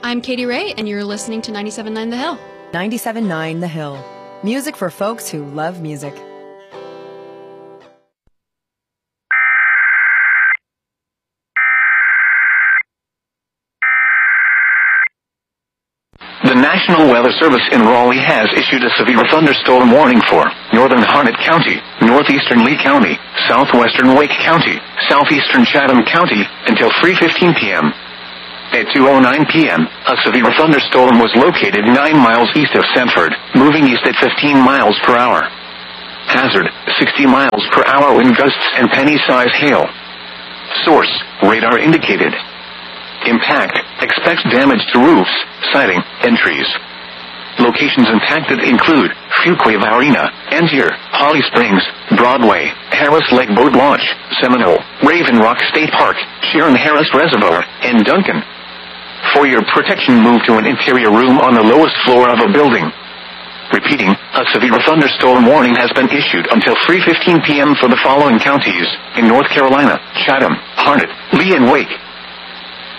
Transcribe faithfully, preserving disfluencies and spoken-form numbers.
I'm Katie Ray, and you're listening to ninety-seven point nine The Hill. ninety-seven point nine The Hill. Music for folks who love music. The National Weather Service in Raleigh has issued a severe thunderstorm warning for northern Harnett County, northeastern Lee County, southwestern Wake County, southeastern Chatham County, until three fifteen p.m. At two oh nine p.m., a severe thunderstorm was located nine miles east of Sanford, moving east at fifteen miles per hour. Hazard, sixty miles per hour wind gusts and penny-size hail. Source, radar indicated. Impact, expects damage to roofs, siding, and trees. Locations impacted include Fuquay Arena, Angier, Holly Springs, Broadway, Harris Lake Boat Launch, Seminole, Raven Rock State Park, Sharon Harris Reservoir, and Duncan. For your protection, move to an interior room on the lowest floor of a building. Repeating, a severe thunderstorm warning has been issued until three fifteen p.m. for the following counties in North Carolina: Chatham, Harnett, Lee and Wake.